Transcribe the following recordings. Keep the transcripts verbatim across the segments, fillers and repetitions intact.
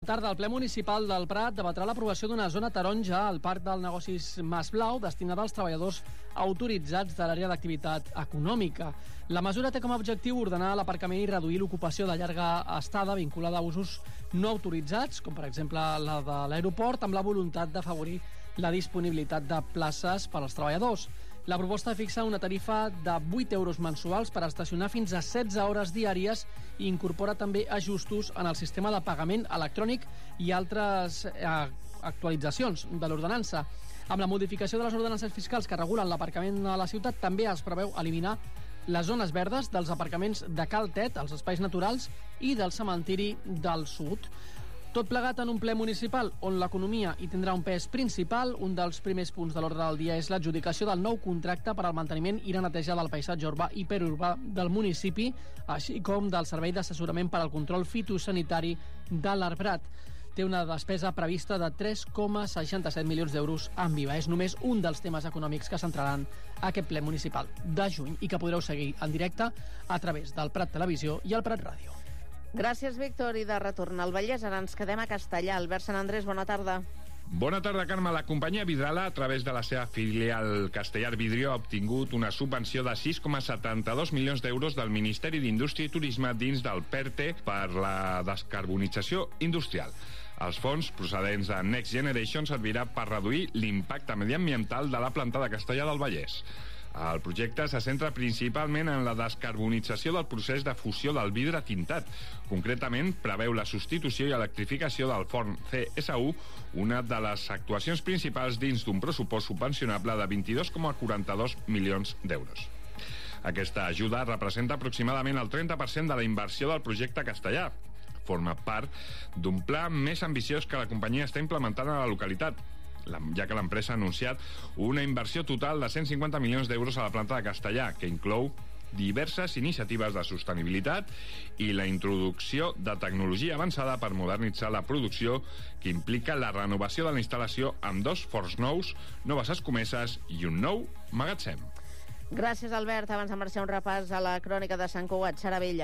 tarda, el ple municipal del Prat debatrà l'aprovació d'una zona taronja al Parc del Negocis Mas Blau destinada als treballadors autoritzats de l'àrea d'activitat econòmica. La mesura té com a objectiu ordenar l'aparcament i reduir l'ocupació de llarga estada vinculada a usos no autoritzats, com per exemple la de l'aeroport, amb la voluntat d'afavorir la disponibilitat de places per als treballadors. La proposta fixa una tarifa de vuit euros mensuals per estacionar fins a setze hores diàries i incorpora també ajustos en el sistema de pagament electrònic i altres eh, actualitzacions de l'ordenança. Amb la modificació de les ordenances fiscals que regulen l'aparcament a la ciutat, també es preveu eliminar les zones verdes dels aparcaments de Cal Tet, els espais naturals i del cementiri del Sud. Tot plegat en un ple municipal on l'economia hi tindrà un pes principal. Un dels primers punts de l'ordre del dia és l'adjudicació del nou contracte per al manteniment i la neteja del paisatge urbà i periurbà del municipi, així com del servei d'assessorament per al control fitosanitari de l'Arbrat. Té una despesa prevista de tres coma seixanta-set milions d'euros en viva. És només un dels temes econòmics que centraran aquest ple municipal de juny i que podreu seguir en directe a través del Prat Televisió i el Prat Ràdio. Gràcies, Víctor. I de retorn al Vallès, ara ens quedem a Castellà. Albert Sant Andrés, bona tarda. Bona tarda, Carme. La companyia Vidrala, a través de la seva filial Castellar Vidrio, ha obtingut una subvenció de sis coma setanta-dos milions d'euros del Ministeri d'Indústria i Turisme dins del PERTE per la descarbonització industrial. Els fons procedents de Next Generation servirà per reduir l'impacte mediambiental de la planta de Castellar del Vallès. El projecte se centra principalment en la descarbonització del procés de fusió del vidre tintat. Concretament, preveu la substitució i electrificació del forn C S U, una de les actuacions principals dins d'un pressupost subvencionable de vint-i-dos coma quaranta-dos milions d'euros. Aquesta ajuda representa aproximadament el trenta per cent de la inversió del projecte castellà. Forma part d'un pla més ambiciós que la companyia està implementant a la localitat, ja que l'empresa ha anunciat una inversió total de cent cinquanta milions d'euros a la planta de Castellà, que inclou diverses iniciatives de sostenibilitat i la introducció de tecnologia avançada per modernitzar la producció, que implica la renovació de la instal·lació amb dos forns nous, noves escomeses i un nou magatzem. Gràcies, Albert. Abans de marxar, un repàs a la crònica de Sant Cugat. Sara Vella.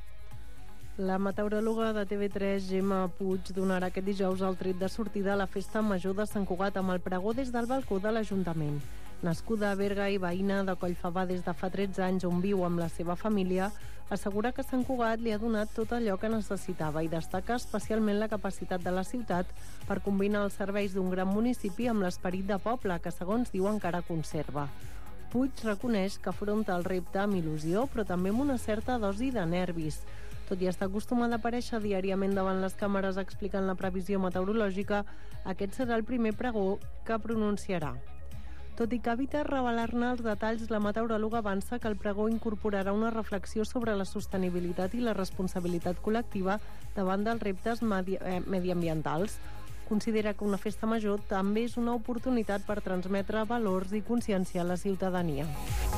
La meteoròloga de T V tres, Gemma Puig, donarà aquest dijous el tret de sortida a la festa major de Sant Cugat amb el pregó des del balcó de l'Ajuntament. Nascuda a Berga i veïna de Collfabà des de fa tretze anys, on viu amb la seva família, assegura que Sant Cugat li ha donat tot allò que necessitava i destaca especialment la capacitat de la ciutat per combinar els serveis d'un gran municipi amb l'esperit de poble, que segons diu encara conserva. Puig reconeix que afronta el repte amb il·lusió, però també amb una certa dosi de nervis. Tot i estar acostumada a aparèixer diàriament davant les càmeres explicant la previsió meteorològica, aquest serà el primer pregó que pronunciarà. Tot i que evita revelar-ne els detalls, la meteoròloga avança que el pregó incorporarà una reflexió sobre la sostenibilitat i la responsabilitat col·lectiva davant dels reptes medi- eh, mediambientals. Considera que una festa major també és una oportunitat per transmetre valors i conscienciar la ciutadania.